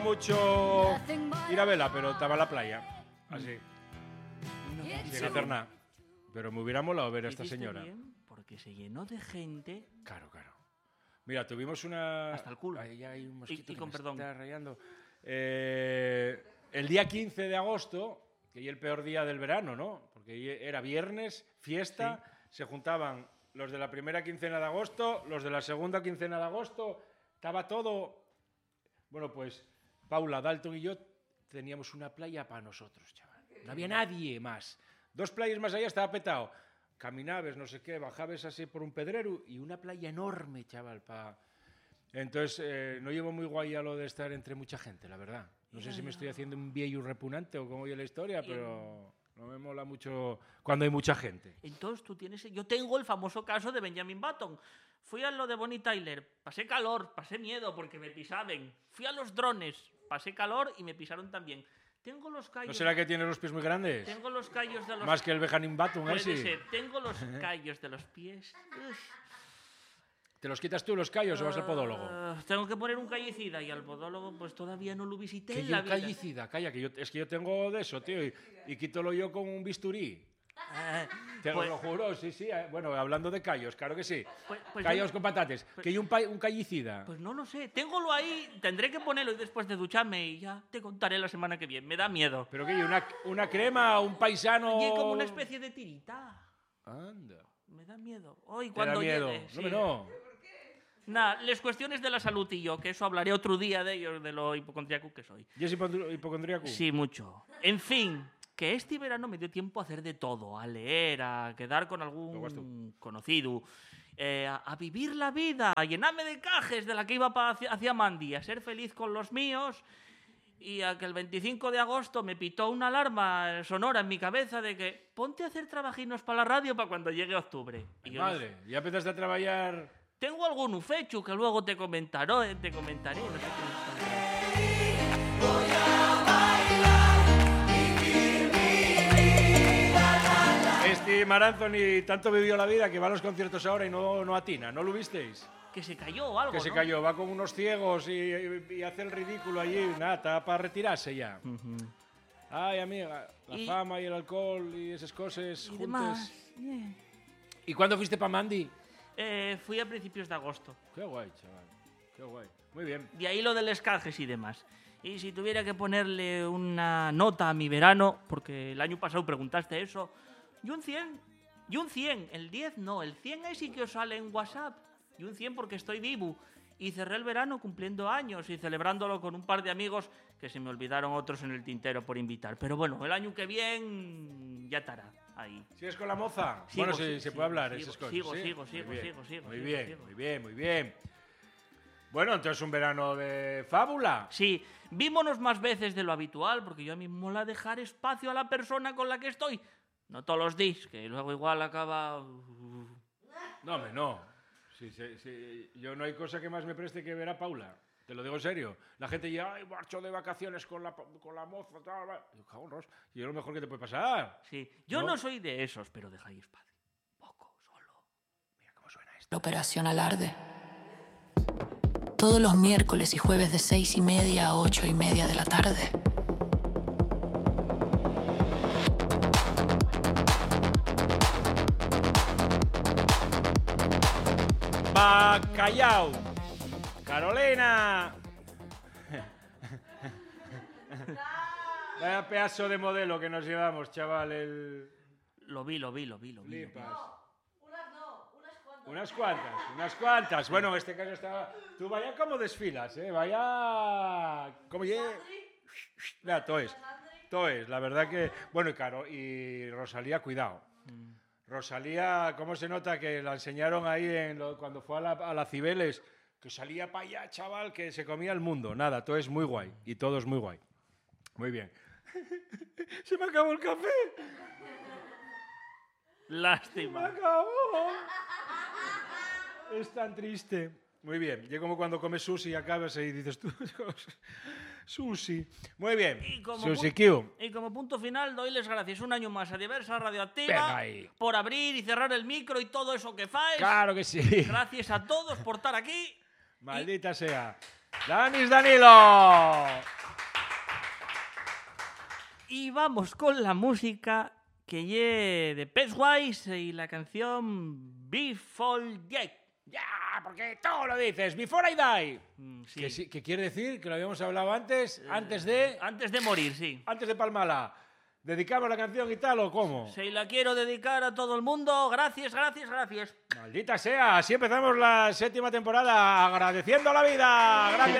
Mucho ir a vela, pero estaba en la playa. Así. Sin hacer nada. Pero me hubiera molado ver a esta señora. Bien porque se llenó de gente. Claro. Mira, tuvimos una... Hasta el culo. Ahí hay un mosquito y con que me perdón. está rayando. El día 15 de agosto, que es el peor día del verano, ¿no? Porque era viernes, fiesta, se juntaban los de la primera quincena de agosto, los de la segunda quincena de agosto, estaba todo... Bueno, pues Paula, Dalton y yo teníamos una playa para nosotros, chaval. No había nadie más. 2 playas más allá estaba petado. Caminabas, no sé qué, bajabas así por un pedrero y una playa enorme, chaval. Entonces, no llevo muy guay a lo de estar entre mucha gente, la verdad. No sé si me estoy haciendo un viejo repugnante o cómo oye la historia, pero no me mola mucho cuando hay mucha gente. Entonces tú tienes... Yo tengo el famoso caso de Benjamin Button. Fui a lo de Bonnie Tyler, pasé calor, pasé miedo porque me pisaban. Fui a los drones, pasé calor y me pisaron también. Tengo los callos... ¿No será que tienes los pies muy grandes? Tengo los callos de los... Más que el Benjamin Button, Puede ese. ser. Tengo los callos de los pies. ¿Te los quitas tú los callos o vas al podólogo? Tengo que poner un callicida y al podólogo pues todavía no lo visité ¿Qué en la vida. callicida? Calla, que es que yo tengo de eso, tío, y quítalo yo con un bisturí. Te pues, lo juro, sí. Bueno, hablando de callos, claro que sí. Pues callos yo, con patates. Que hay un callicida. Pues no lo sé. Téngolo ahí, tendré que ponerlo y después de ducharme y ya te contaré la semana que viene. Me da miedo. ¿Pero qué hay? ¿Una crema? ¿Un paisano? Y como una especie de tirita. Anda. Me da miedo. Hoy ¿Te cuando da miedo? llegue, sí. No. Nada, las cuestiones de la salud y yo, que eso hablaré otro día de ellos, de lo hipocondríaco que soy. ¿Y es hipocondríaco? Sí, mucho. En fin, que este verano me dio tiempo a hacer de todo, a leer, a quedar con algún conocido, a vivir la vida, a llenarme de cajes de la que iba hacia Mandy, a ser feliz con los míos y a que el 25 de agosto me pitó una alarma sonora en mi cabeza de que ponte a hacer trabajinos para la radio para cuando llegue octubre. Y madre, ¿ya empezaste a trabajar? Tengo algún fecho que luego te comentaré, no sé qué Voy a bailar, vivir mi vida. Este Mar Anthony tanto vivió la vida que va a los conciertos ahora y no atina, ¿no lo visteis? Que se cayó o algo, Que se ¿no? cayó, va con unos ciegos y hace el ridículo allí, nada, está para retirarse ya. Ay, amiga, la fama y el alcohol y esas cosas y juntas. Demás. ¿Y cuándo fuiste para Mandy? Fui a principios de agosto. Qué guay, chaval. Qué guay. Muy bien. De ahí lo de los cajes y demás. Y si tuviera que ponerle una nota a mi verano, porque el año pasado preguntaste eso, y un 100. Y un 100. El 10 no. El 100 es sí que os sale en WhatsApp. Y un 100 porque estoy vivo. Y cerré el verano cumpliendo años y celebrándolo con un par de amigos que se me olvidaron otros en el tintero por invitar. Pero bueno, el año que viene ya estará ahí. ¿Sigues con la moza? Sigo, Bueno, sí, se puede hablar sigo, esas cosas. sigo, ¿sí? sigo. Muy bien. Bueno, entonces un verano de fábula. Sí, vímonos más veces de lo habitual, porque yo a mí me mola dejar espacio a la persona con la que estoy. No todos los días, que luego igual acaba... No, hombre, no. Sí. Yo no hay cosa que más me preste que ver a Paula. Te lo digo en serio. La gente dice, ay, marcho de vacaciones con la moza, tal. Yo, cago en Ros. Y es lo mejor que te puede pasar. Sí, yo no soy de esos, pero dejáis espacio. Poco, solo. Mira cómo suena esto. Operación Alarde. Todos los miércoles y jueves de 6:30 a 8:30 de la tarde. Bacallao. Carolina. Vaya pedazo de modelo que nos llevamos, chaval. Lo vi. Flipas. Unas cuantas. Bueno, en este caso estaba... Tú vaya como desfilas, ¿eh? Vaya... ¿Cómo llega? Mira, todo es. La verdad que... Bueno, y claro, y Rosalía, cuidado. Rosalía, ¿cómo se nota que la enseñaron ahí cuando fue a la Cibeles? Que salía para allá, chaval, que se comía el mundo. Nada, todo es muy guay. Y todo es muy guay. Muy bien. Se me acabó el café. Lástima. Se me acabó. Es tan triste. Muy bien. Y como cuando comes sushi y acabas y dices tú... Sushi. Muy bien. Sushi Q. Y como punto final, doy las gracias un año más a Diversa Radioactiva por abrir y cerrar el micro y todo eso que fáis. Claro que sí. Gracias a todos por estar aquí. Maldita sea. Danis Danilo. Y vamos con la música que lle de Pennywise y la canción Before Death. Ya, porque tú lo dices, before I die. Sí. Que quiere decir que lo habíamos hablado antes, antes de morir, sí. antes de Palmala. ¿Dedicamos la canción y tal o cómo? Se la quiero dedicar a todo el mundo. Gracias. Maldita sea, así empezamos la 7ª temporada agradeciendo la vida. Gracias.